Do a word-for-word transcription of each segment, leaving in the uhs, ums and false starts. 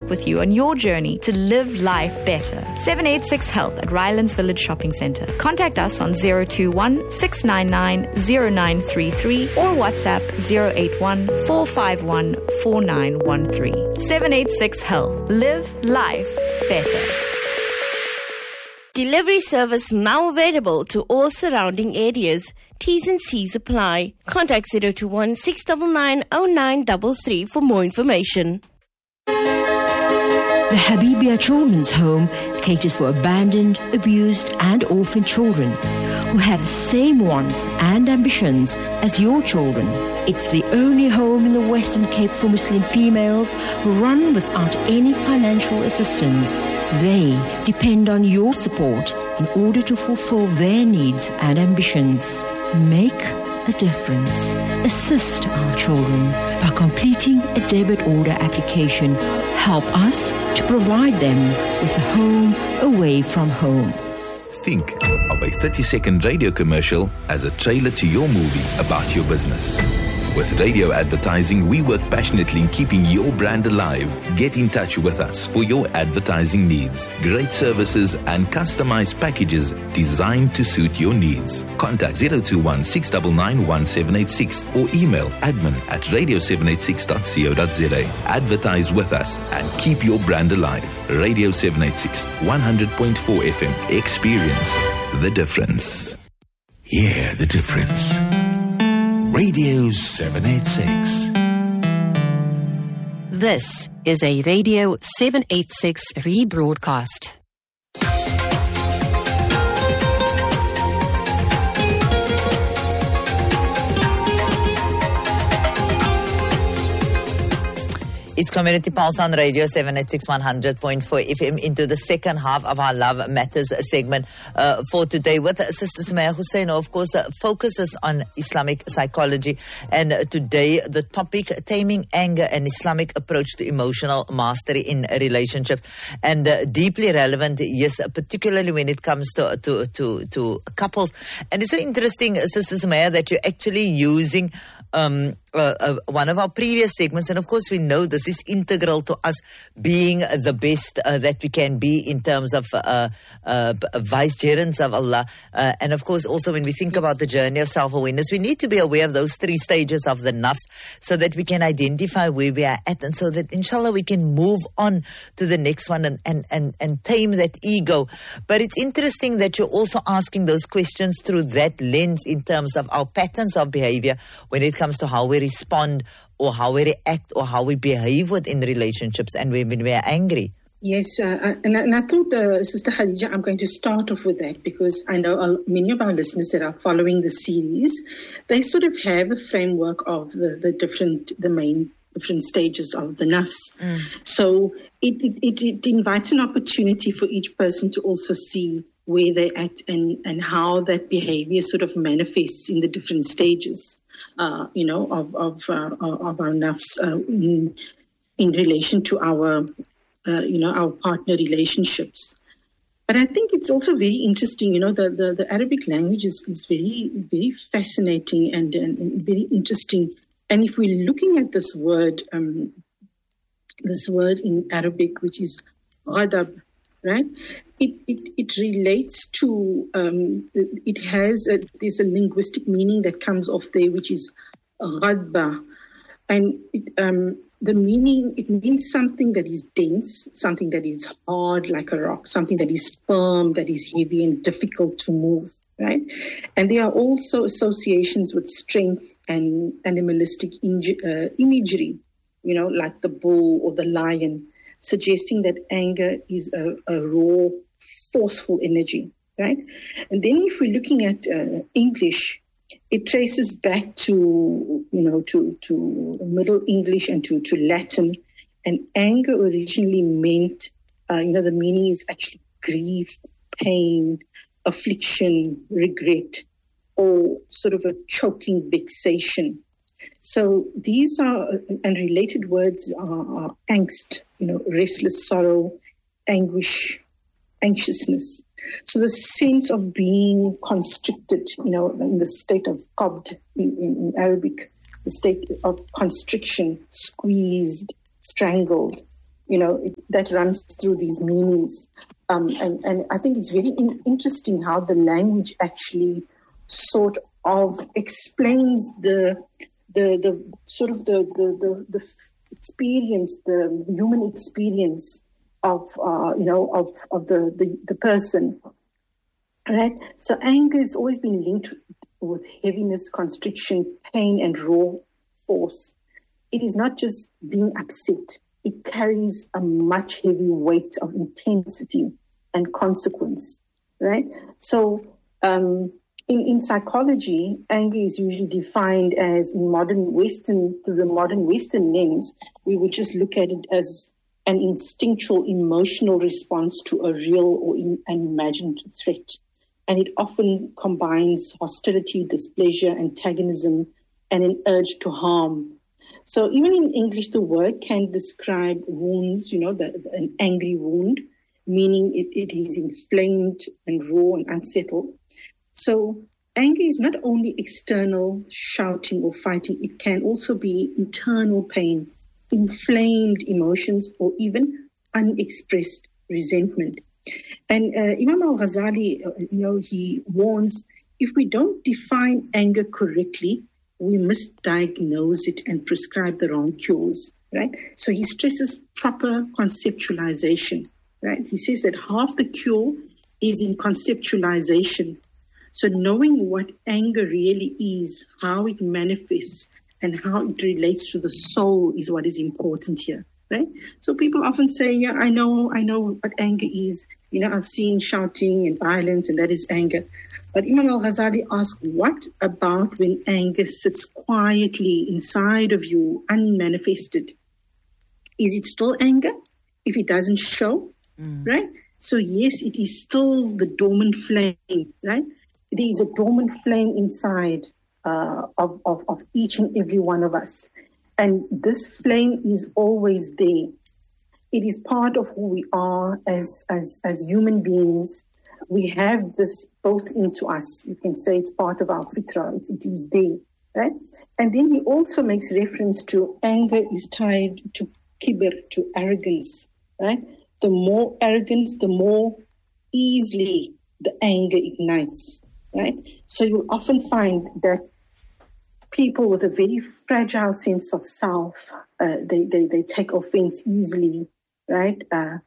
with you on your journey to live life better. seven eighty-six Health at Rylands Village Shopping Centre. Contact us on zero two one, six nine nine, zero nine three three or WhatsApp zero eight one, four five one, four nine one three. seven eighty-six Health. Live life better. Delivery service now available to all surrounding areas. T's and C's apply. Contact zero two one, six nine nine, zero nine three three for more information. The Habibia Children's Home caters for abandoned, abused and orphan children who have the same wants and ambitions as your children. It's the only home in the Western Cape for Muslim females who run without any financial assistance. They depend on your support in order to fulfill their needs and ambitions. Make a difference. Assist our children by completing a debit order application. Help us to provide them with a home away from home. Think of a thirty-second radio commercial as a trailer to your movie about your business. With radio advertising, we work passionately in keeping your brand alive. Get in touch with us for your advertising needs. Great services and customized packages designed to suit your needs. Contact zero two one, six nine nine, one seven eight six or email admin at radio seven eight six dot co dot za. Advertise with us and keep your brand alive. Radio seven eighty-six, one hundred point four F M. Experience the difference. Hear the difference. Radio seven eighty-six. This is a Radio seven eighty-six rebroadcast. It's Community Pulse on Radio seven eighty-six, one hundred point four F M into the second half of our Love Matters segment uh, for today with Sister Sumaya Hussein, of course, uh, focuses on Islamic psychology. And uh, today the topic, taming anger and Islamic approach to emotional mastery in a relationship. And uh, deeply relevant, yes, particularly when it comes to, to, to, to couples. And it's so interesting, Sister Sumaya, that you're actually using Um, uh, uh, one of our previous segments, and of course we know this is integral to us being the best uh, that we can be in terms of uh, uh, vicegerents of Allah, uh, and of course also when we think about the journey of self-awareness, we need to be aware of those three stages of the nafs so that we can identify where we are at, and so that inshallah we can move on to the next one and, and, and, and tame that ego. But it's interesting that you're also asking those questions through that lens in terms of our patterns of behavior when it comes to how we respond or how we react or how we behave within relationships and when we are angry. Yes, uh, and, and I thought, uh, Sister Khadija, I'm going to start off with that because I know uh, many of our listeners that are following the series, they sort of have a framework of the, the different, the main different stages of the nafs. Mm. So it, it, it, it invites an opportunity for each person to also see where they're at and, and how that behavior sort of manifests in the different stages, uh, you know, of of, uh, of our nafs uh, in, in relation to our, uh, you know, our partner relationships. But I think it's also very interesting, you know, the, the, the Arabic language is, is very, very fascinating and, and, and very interesting. And if we're looking at this word, um, this word in Arabic, which is ghadab, right? It, it it relates to, um, it has, a, there's a linguistic meaning that comes off there, which is ghadba. And it, um, the meaning, it means something that is dense, something that is hard like a rock, something that is firm, that is heavy and difficult to move, right? And there are also associations with strength and animalistic inju- uh, imagery, you know, like the bull or the lion, suggesting that anger is a, a raw, forceful energy, right? And then if we're looking at uh, English, it traces back to, you know, to, to Middle English and to, to Latin. And anger originally meant, uh, you know, the meaning is actually grief, pain, affliction, regret, or sort of a choking vexation. So these are, and related words are, are angst, you know, restless sorrow, anguish, anxiousness. So the sense of being constricted, you know, in the state of qabd in, in Arabic, the state of constriction, squeezed, strangled, you know, it, that runs through these meanings. Um, and, and I think it's very in, interesting how the language actually sort of explains the the the sort of the the the, the experience, the human experience of uh, you know of of the, the the person, right? So anger has always been linked with heaviness, constriction, pain, and raw force. It is not just being upset. It carries a much heavy weight of intensity and consequence, right? So um, in, in psychology, anger is usually defined as, in modern Western, through the modern Western lens, we would just look at it as an instinctual emotional response to a real or in, an imagined threat. And it often combines hostility, displeasure, antagonism, and an urge to harm. So even in English, the word can describe wounds, you know, the, the, an angry wound, meaning it, it is inflamed and raw and unsettled. So anger is not only external shouting or fighting, it can also be internal pain, inflamed emotions, or even unexpressed resentment. And uh, Imam al-Ghazali, uh, you know, he warns, if we don't define anger correctly, we misdiagnose it and prescribe the wrong cures, right? So he stresses proper conceptualization, right? He says that half the cure is in conceptualization. So knowing what anger really is, how it manifests, and how it relates to the soul is what is important here, right? So people often say, yeah, I know, I know what anger is. You know, I've seen shouting and violence, and that is anger. But Imam al-Ghazali asks, what about when anger sits quietly inside of you, unmanifested? Is it still anger if it doesn't show, mm. right? So yes, it is still the dormant flame, right? There is a dormant flame inside uh, of, of, of each and every one of us. And this flame is always there. It is part of who we are as, as, as human beings. We have this built into us. You can say it's part of our fitra. It, it is there, right? And then he also makes reference to anger is tied to kibr, to arrogance, right? The more arrogance, the more easily the anger ignites, right? So you'll often find that people with a very fragile sense of self, uh, they, they, they take offense easily, right? Uh,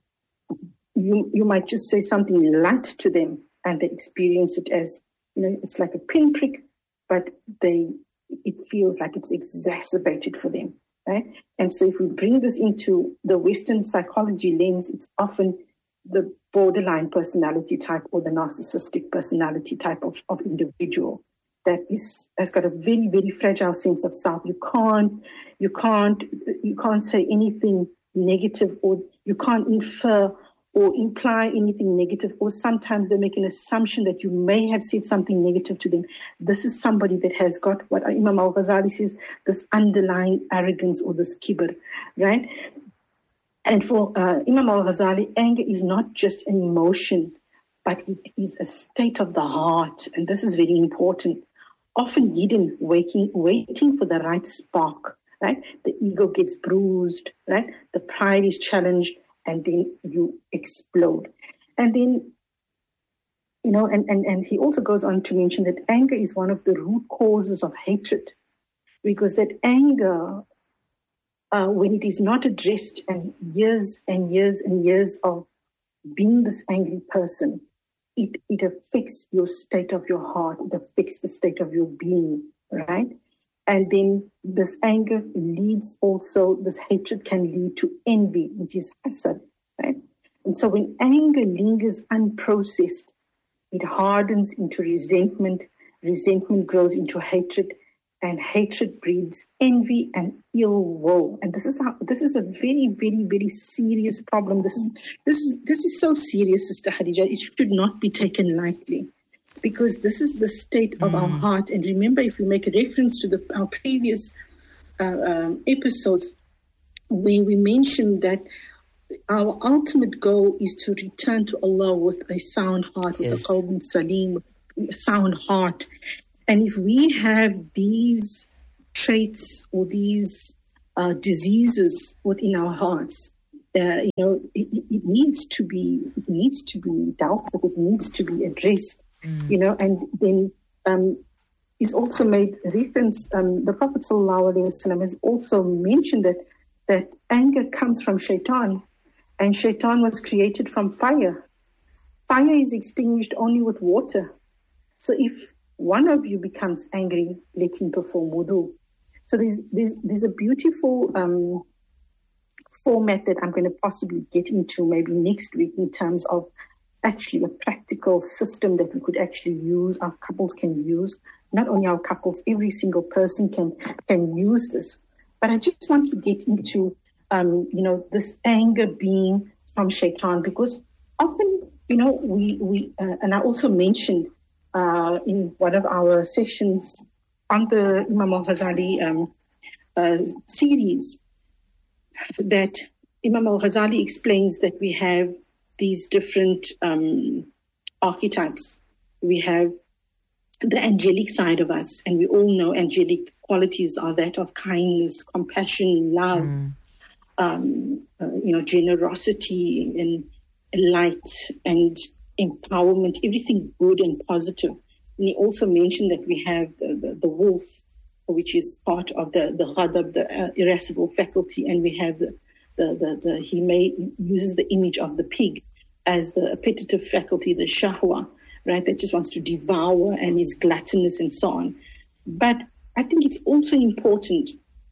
You you might just say something light to them and they experience it as, you know, it's like a pinprick, but they it feels like it's exacerbated for them, right? And so if we bring this into the Western psychology lens, it's often the borderline personality type or the narcissistic personality type of, of individual that is has got a very, very fragile sense of self. You can't you can't you can't say anything negative, or you can't infer or imply anything negative, or sometimes they make an assumption that you may have said something negative to them. This is somebody that has got what Imam al-Ghazali says, this underlying arrogance or this kibr, right? And for uh, Imam al-Ghazali, anger is not just an emotion, but it is a state of the heart. And this is very important. Often hidden, waking, waiting for the right spark, right? The ego gets bruised, right? The pride is challenged, and then you explode. And then, you know, and, and, and he also goes on to mention that anger is one of the root causes of hatred, because that anger, uh, when it is not addressed, and years and years and years of being this angry person, it, it affects your state of your heart, it affects the state of your being, right? And then this anger leads also, this hatred can lead to envy, which is hasad, right? And so when anger lingers unprocessed, it hardens into resentment, resentment grows into hatred, and hatred breeds envy and ill will. And this is how, this is a very, very, very serious problem. This is this is this is so serious, Sister Khadija. It should not be taken lightly, because this is the state of mm. our heart. And remember, if you make a reference to the, our previous uh, um, episodes, where we mentioned that our ultimate goal is to return to Allah with a sound heart, yes. with a qalbun salim, with a sound heart. And if we have these traits or these uh, diseases within our hearts, uh, you know, it, it needs to be, it needs to be dealt with. It needs to be addressed, mm. you know, and then um, he's also made reference. Um, the Prophet Sallallahu Alaihi Wasallam has also mentioned that that anger comes from shaitan, and shaitan was created from fire. Fire is extinguished only with water. So if one of you becomes angry, let him perform wudu. So there's, there's, there's a beautiful um, format that I'm going to possibly get into maybe next week in terms of actually a practical system that we could actually use, our couples can use. Not only our couples, every single person can can use this. But I just want to get into, um, you know, this anger being from shaitan, because often, you know, we, we uh, and I also mentioned uh, in one of our sessions on the Imam al-Ghazali um, uh, series that Imam al-Ghazali explains that we have these different um, archetypes. We have the angelic side of us, and we all know angelic qualities are that of kindness, compassion, love, mm. um, uh, you know, generosity and light and empowerment, everything good and positive. And he also mentioned that we have the, the, the wolf, which is part of the, the ghadab, the uh, irascible faculty, and we have the, the, the, the he may, uses the image of the pig as the appetitive faculty, the shahwa, right, that just wants to devour and is gluttonous and so on. But I think it's also important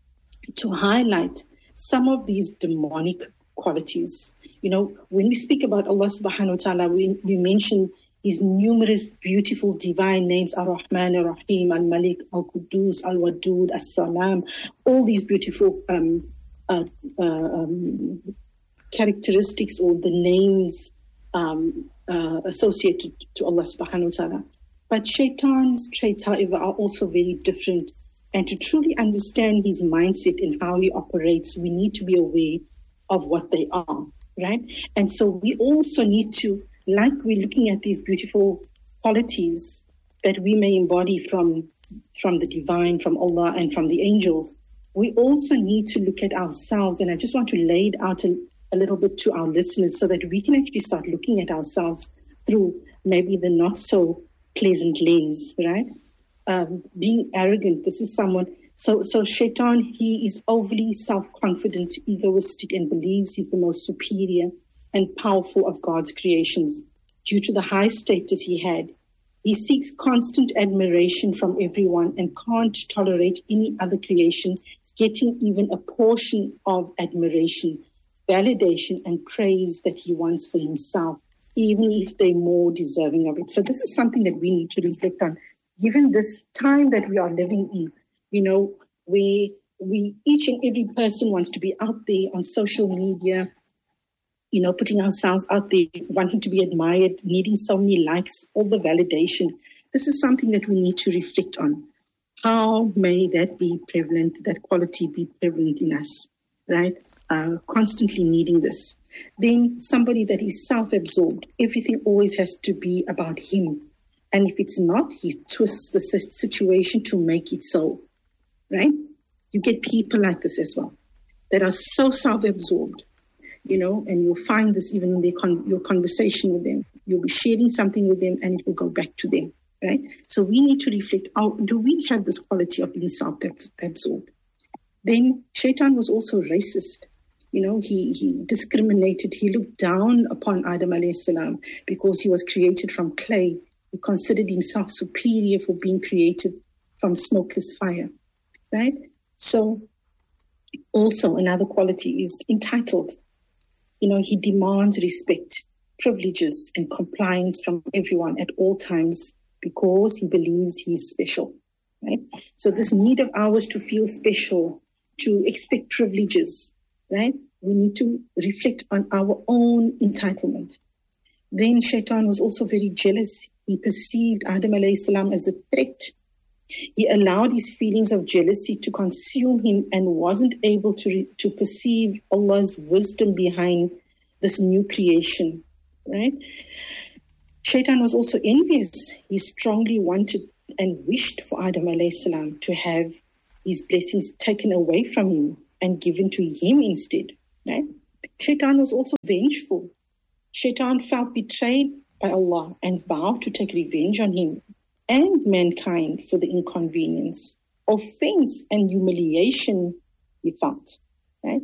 to highlight some of these demonic qualities. You know, when we speak about Allah subhanahu wa ta'ala, we, we mention his numerous beautiful divine names, Ar-Rahman, Ar-Rahim, Al-Malik, Al-Qudus, Al-Wadud, As-Salam, all these beautiful um, uh, uh, um, characteristics or the names um, uh, associated to Allah subhanahu wa ta'ala. But shaitan's traits, however, are also very different. And to truly understand his mindset and how he operates, we need to be aware of what they are, right? And so we also need to, like we're looking at these beautiful qualities that we may embody from, from the divine, from Allah and from the angels, we also need to look at ourselves. And I just want to lay it out a, a little bit to our listeners so that we can actually start looking at ourselves through maybe the not so pleasant lens, right? Um, being arrogant, this is someone, so so shaitan, he is overly self-confident, egoistic, and believes he's the most superior and powerful of God's creations. Due to the high status he had, he seeks constant admiration from everyone and can't tolerate any other creation getting even a portion of admiration, validation, and praise that he wants for himself, even if they're more deserving of it. So this is something that we need to reflect on. Given this time that we are living in, you know, we, we each and every person wants to be out there on social media, you know, putting ourselves out there, wanting to be admired, needing so many likes, all the validation. This is something that we need to reflect on. How may that be prevalent, that quality be prevalent in us, right? Uh, constantly needing this. Then somebody that is self-absorbed, everything always has to be about him. And if it's not, he twists the situation to make it so, right? You get people like this as well, that are so self-absorbed, you know, and you'll find this even in their con- your conversation with them. You'll be sharing something with them and it will go back to them, right? So we need to reflect, oh, do we have this quality of being self-absorbed? Then Shaitan was also racist. You know, he, he discriminated. He looked down upon Adam alayhi salam because he was created from clay. He considered himself superior for being created from smokeless fire, right? So also another quality is entitled. You know, he demands respect, privileges, and compliance from everyone at all times because he believes he's special, right? So this need of ours to feel special, to expect privileges, right? We need to reflect on our own entitlement. Then Shaitan was also very jealous. He perceived Adam alayhi salam as a threat. He allowed his feelings of jealousy to consume him and wasn't able to re- to perceive Allah's wisdom behind this new creation, right? Shaitan was also envious. He strongly wanted and wished for Adam alayhi salam to have his blessings taken away from him and given to him instead, right? Shaitan was also vengeful. Shaitan felt betrayed by Allah and vowed to take revenge on him and mankind for the inconvenience, offense, and humiliation he felt. Right?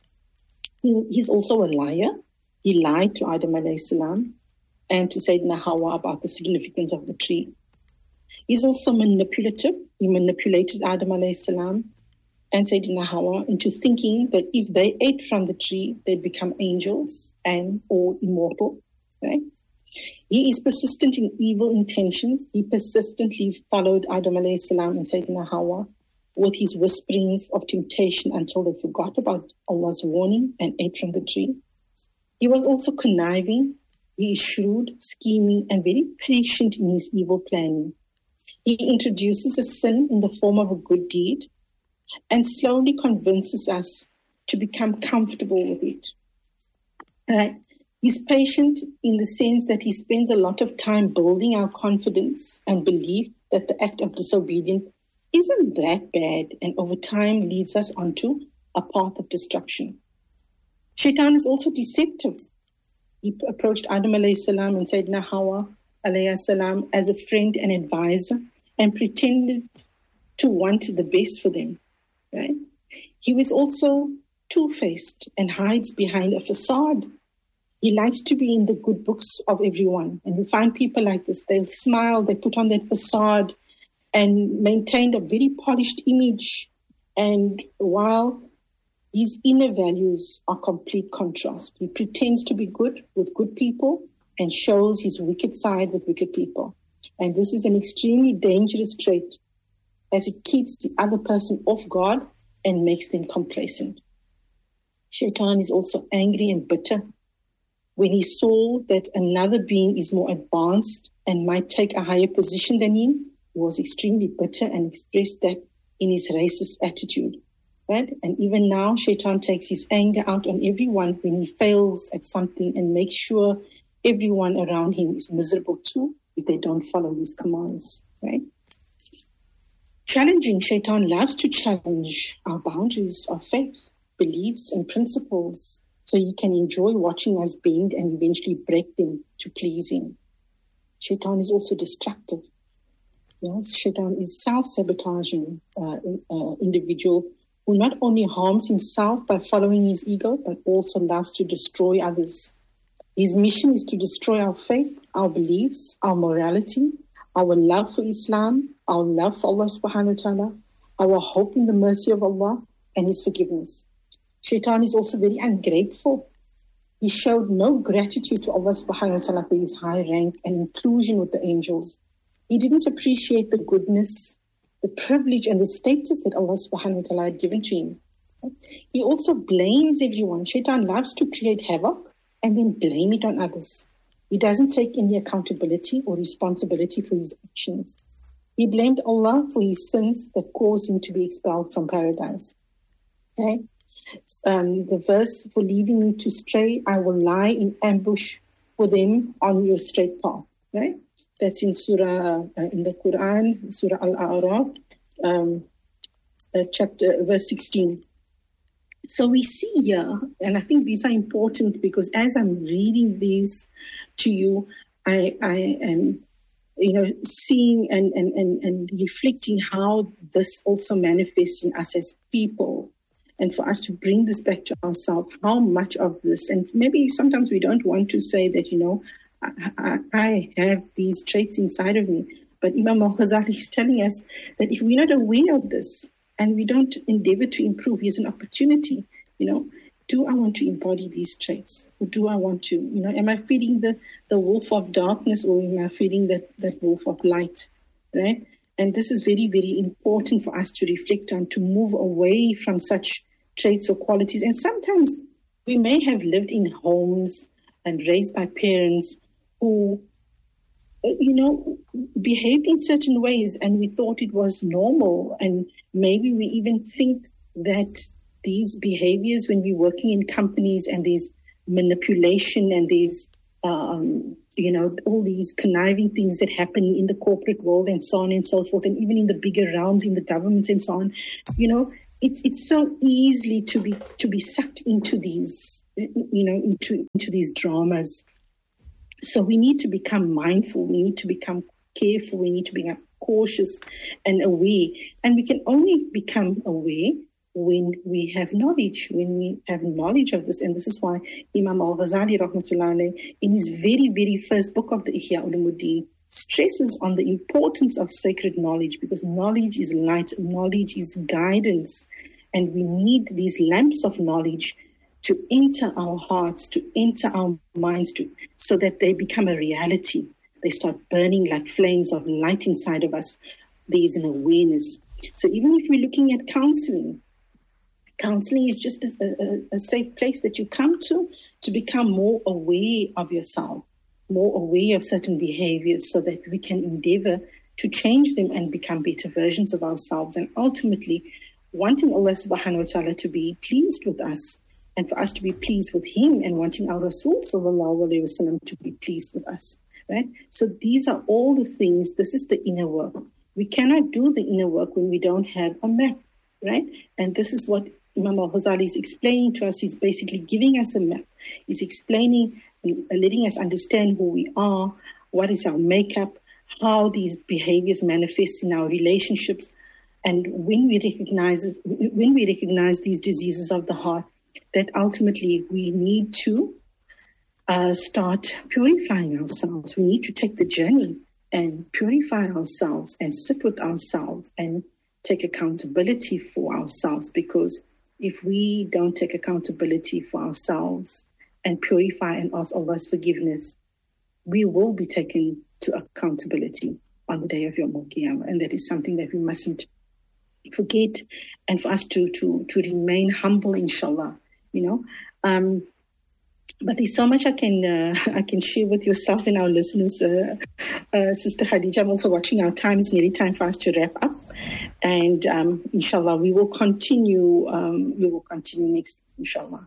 He, he's also a liar. He lied to Adam alayhi salam and to Sayyidina Hawa about the significance of the tree. He's also manipulative. He manipulated Adam alayhi salam and Sayyidina Hawa into thinking that if they ate from the tree, they'd become angels and or immortal. Right? He is persistent in evil intentions. He persistently followed Adam alayhi salam and Sayyidina Hawa with his whisperings of temptation until they forgot about Allah's warning and ate from the tree. He was also conniving. He is shrewd, scheming, and very patient in his evil planning. He introduces a sin in the form of a good deed and slowly convinces us to become comfortable with it. Right? He's patient in the sense that he spends a lot of time building our confidence and belief that the act of disobedience isn't that bad and over time leads us onto a path of destruction. Shaitan is also deceptive. He approached Adam alayhi salam and Sayyidina Hawa alayhi salam as a friend and advisor and pretended to want the best for them. Right? He was also two-faced and hides behind a facade. He likes to be in the good books of everyone. And we find people like this. They'll smile, they put on that facade and maintain a very polished image. And while his inner values are complete contrast. He pretends to be good with good people and shows his wicked side with wicked people. And this is an extremely dangerous trait as it keeps the other person off guard and makes them complacent. Shaitan is also angry and bitter. When he saw that another being is more advanced and might take a higher position than him, he was extremely bitter and expressed that in his racist attitude. Right? And even now, Shaitan takes his anger out on everyone when he fails at something and makes sure everyone around him is miserable too if they don't follow his commands. Right? Challenging. Shaitan loves to challenge our boundaries of faith, beliefs, and principles so he can enjoy watching us bend and eventually break them to please him. Shaitan is also destructive. You know, Shaitan is self-sabotaging uh, uh, individual who not only harms himself by following his ego, but also loves to destroy others. His mission is to destroy our faith, our beliefs, our morality, our love for Islam, our love for Allah subhanahu wa ta'ala, our hope in the mercy of Allah and his forgiveness. Shaitan is also very ungrateful. He showed no gratitude to Allah subhanahu wa ta'ala for his high rank and inclusion with the angels. He didn't appreciate the goodness, the privilege and the status that Allah subhanahu wa ta'ala had given to him. He also blames everyone. Shaitan loves to create havoc and then blame it on others. He doesn't take any accountability or responsibility for his actions. He blamed Allah for his sins that caused him to be expelled from paradise. Okay? Um, the verse, for leaving me to stray, I will lie in ambush for them on your straight path. Right? That's in Surah, uh, in the Quran, Surah Al-A'raf, um, uh, chapter, verse sixteen. So we see here, and I think these are important because as I'm reading these to you, I, I am, you know, seeing and, and, and, and reflecting how this also manifests in us as people. And for us to bring this back to ourselves, how much of this, and maybe sometimes we don't want to say that, you know, I, I have these traits inside of me. But Imam Al-Ghazali is telling us that if we're not aware of this and we don't endeavor to improve, here's an opportunity, you know, do I want to embody these traits? Or do I want to, you know, am I feeding the, the wolf of darkness or am I feeding that, that wolf of light, right? And this is very, very important for us to reflect on, to move away from such traits or qualities. And sometimes we may have lived in homes and raised by parents who, you know, behaved in certain ways and we thought it was normal. And maybe we even think that these behaviors when we're working in companies and there's manipulation and there's, um, you know, all these conniving things that happen in the corporate world and so on and so forth, and even in the bigger realms, in the governments and so on, you know, it's it's so easily to be to be sucked into these, you know, into into these dramas. So we need to become mindful. We need to become careful. We need to become cautious and aware. And we can only become aware when we have knowledge, when we have knowledge of this. And this is why Imam Al-Ghazali, rahmatullah alayh, in his very, very first book of the Ihya Ulumuddin, stresses on the importance of sacred knowledge, because knowledge is light, knowledge is guidance. And we need these lamps of knowledge to enter our hearts, to enter our minds, to, so that they become a reality. They start burning like flames of light inside of us. There is an awareness. So even if we're looking at counseling, counseling is just a, a, a safe place that you come to to become more aware of yourself, more aware of certain behaviors, so that we can endeavor to change them and become better versions of ourselves, and ultimately wanting Allah subhanahu wa ta'ala to be pleased with us, and for us to be pleased with him, and wanting our Rasul sallallahu alayhi wasallam to be pleased with us, right? So these are all the things. This is the inner work. We cannot do the inner work when we don't have a map, right? And this is what Imam Al-Ghazali is explaining to us. He's basically giving us a map. He's explaining and letting us understand who we are, what is our makeup, how these behaviors manifest in our relationships. And when we recognize when we recognize these diseases of the heart, that ultimately we need to uh, start purifying ourselves. We need to take the journey and purify ourselves and sit with ourselves and take accountability for ourselves, because if we don't take accountability for ourselves and purify and ask Allah's forgiveness, we will be taken to accountability on the day of Yawm al-Qiyamah. And that is something that we mustn't forget, and for us to to to remain humble, inshallah, you know. Um, but there's so much I can uh, I can share with yourself and our listeners, uh, uh, Sister Khadija. I'm also watching our time. It's nearly time for us to wrap up, and um, inshallah we will continue. Um, we will continue next, inshallah.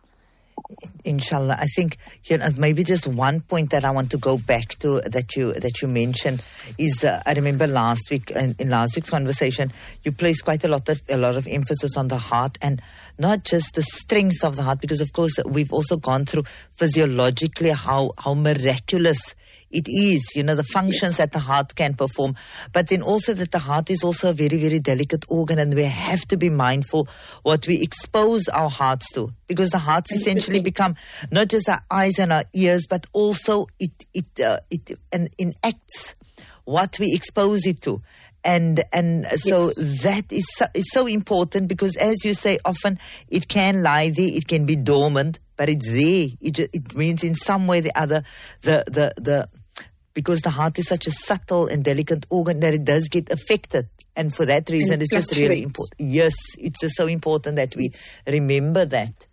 Inshallah. I think, you know, maybe just one point that I want to go back to that you that you mentioned is uh, I remember last week in, in last week's conversation you placed quite a lot of a lot of emphasis on the heart, and not just the strength of the heart, because of course we've also gone through physiologically how how miraculous it is, you know, the functions yes. that the heart can perform, but then also that the heart is also a very, very delicate organ, and we have to be mindful what we expose our hearts to, because the hearts essentially become not just our eyes and our ears, but also it it uh, it and enacts what we expose it to. And and so yes. that is so, is so important, because as you say, often it can lie there, it can be dormant, but it's there. It just, it means in some way or the other, the, the, the, because the heart is such a subtle and delicate organ that it does get affected. And for that reason, it's just really important. Yes, it's just so important that we yes. remember that.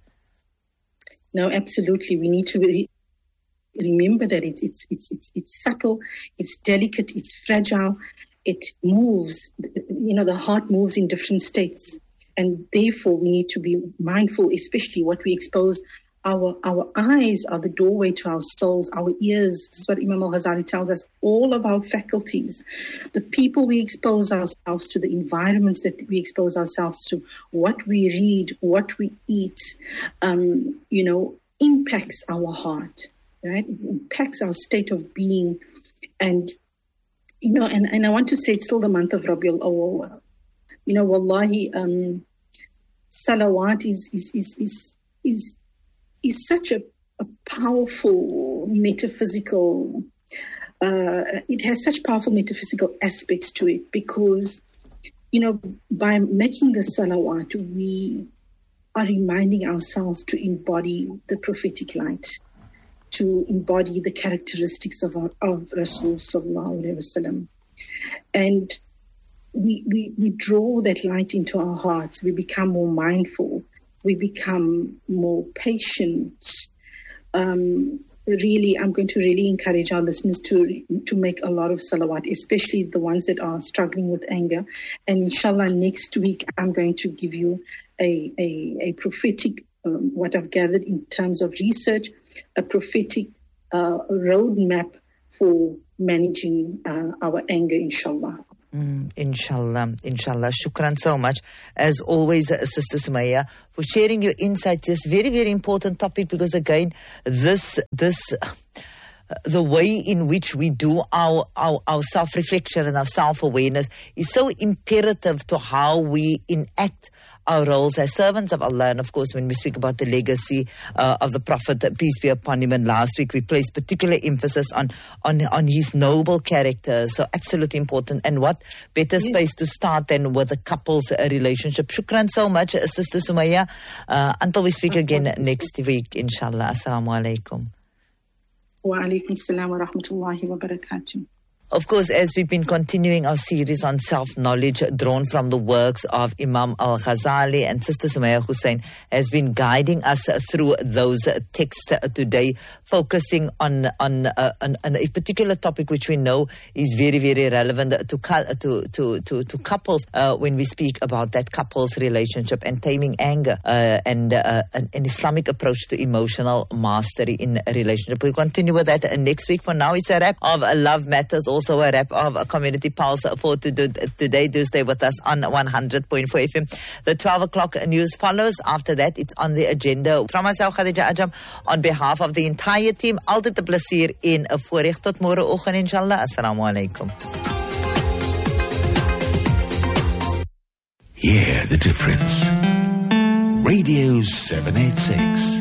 No, absolutely. We need to re- remember that it, it's, it's, it's, it's subtle, it's delicate, it's fragile. It moves, you know, the heart moves in different states. And therefore, we need to be mindful, especially what we expose. Our our eyes are the doorway to our souls, our ears. This is what Imam Al-Ghazali tells us, all of our faculties, the people we expose ourselves to, the environments that we expose ourselves to, what we read, what we eat, um, you know, impacts our heart, right? It impacts our state of being. And You know, and, and I want to say it's still the month of Rabiul Awwal. You know, wallahi, um, salawat is is is is is, is such a, a powerful metaphysical. Uh, it has such powerful metaphysical aspects to it, because, you know, by making the salawat, we are reminding ourselves to embody the prophetic light, to embody the characteristics of our, of Rasul sallallahu alaihi wasallam, and we, we we draw that light into our hearts. We become more mindful. We become more patient. Um, really, I'm going to really encourage our listeners to to make a lot of salawat, especially the ones that are struggling with anger. And inshallah, next week I'm going to give you a a, a prophetic. Um, what I've gathered in terms of research, a prophetic uh, roadmap for managing uh, our anger, inshallah. Mm, inshallah, inshallah. Shukran so much, as always, uh, Sister Sumaya, for sharing your insights. This very, very important topic, because again, this, this, uh, the way in which we do our, our, our self-reflection and our self-awareness is so imperative to how we enact our roles as servants of Allah. And of course, when we speak about the legacy uh, of the Prophet, peace be upon him, and last week we placed particular emphasis on, on, on his noble character. So absolutely important. And what better yes. space to start than with a couple's uh, relationship. Shukran so much, Sister Sumaya. Uh, until we speak again next week, inshallah. Assalamu alaikum. Wa alaikum assalam wa rahmatullahi wa barakatuh. Of course, as we've been continuing our series on self-knowledge drawn from the works of Imam Al-Ghazali, and Sister Sumaya Hussein has been guiding us through those texts today, focusing on on, uh, on, on a particular topic which we know is very, very relevant to to to to, to couples uh, when we speak about that couple's relationship and taming anger uh, and uh, an, an Islamic approach to emotional mastery in a relationship. We'll continue with that next week. For now, it's a wrap of Love Matters. Also a wrap of a Community Pulse for today. Do stay with us on one hundred point four F M. The twelve o'clock news follows. After that, it's on the agenda. From myself, Khadija Ajam, on behalf of the entire team, altyd 'n plesier en 'n voorreg. Tot môre oggend, inshallah. Assalamu alaikum. Hear the difference. Radio seven eighty-six.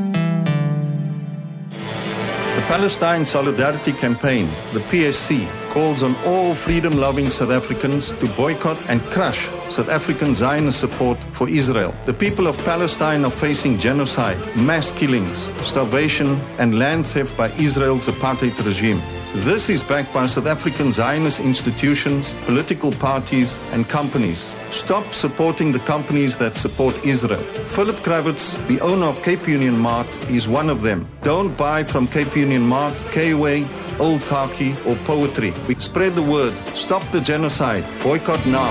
The Palestine Solidarity Campaign, the P S C, calls on all freedom-loving South Africans to boycott and crush South African Zionist support for Israel. The people of Palestine are facing genocide, mass killings, starvation, and land theft by Israel's apartheid regime. This is backed by South African Zionist institutions, political parties, and companies. Stop supporting the companies that support Israel. Philip Kravitz, the owner of Cape Union Mart, is one of them. Don't buy from Cape Union Mart, K-Way, Old Khaki, or Poetry. We spread the word. Stop the genocide. Boycott now.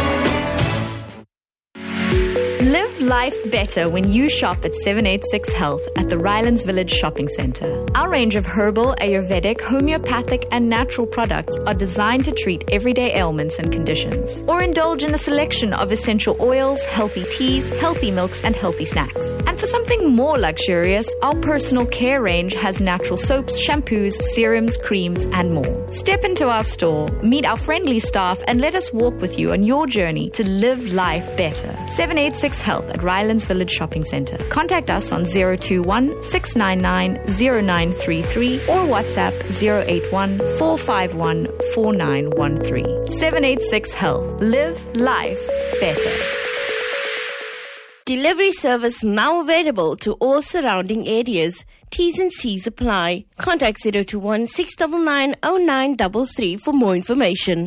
Live life better when you shop at seven eighty-six Health at the Rylands Village Shopping Centre. Our range of herbal, Ayurvedic, homeopathic and natural products are designed to treat everyday ailments and conditions. Or indulge in a selection of essential oils, healthy teas, healthy milks and healthy snacks. And for something more luxurious, our personal care range has natural soaps, shampoos, serums, creams and more. Step into our store, meet our friendly staff and let us walk with you on your journey to live life better. seven eighty-six Health at Rylands Village Shopping Centre. Contact us on zero two one, six nine nine, zero nine three three or WhatsApp zero eight one, four five one, four nine one three. seven eighty-six Health. Live life better. Delivery service now available to all surrounding areas. T's and C's apply. Contact zero two one, six nine nine, zero nine three three for more information.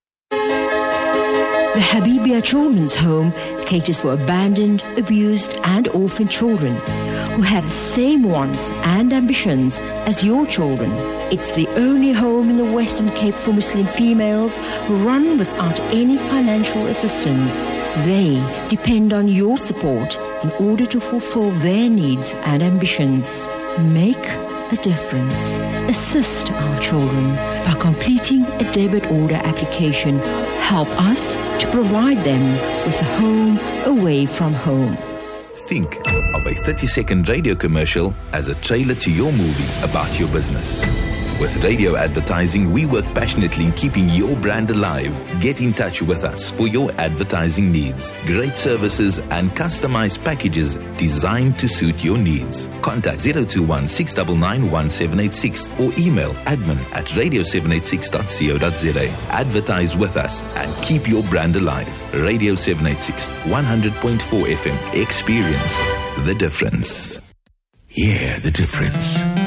The Habibia Children's Home caters for abandoned, abused and orphaned children who have the same wants and ambitions as your children. It's the only home in the Western Cape for Muslim females run without any financial assistance. They depend on your support in order to fulfill their needs and ambitions. Make the difference. Assist our children by completing a debit order application. Help us to provide them with a home away from home. Think of a thirty-second radio commercial as a trailer to your movie about your business. With radio advertising, we work passionately in keeping your brand alive. Get in touch with us for your advertising needs. Great services and customized packages designed to suit your needs. Contact zero two one, six nine nine, one seven eight six or email admin at radio seven eighty-six dot co dot za. Advertise with us and keep your brand alive. Radio seven eighty-six, one hundred point four F M. Experience the difference. Hear the difference.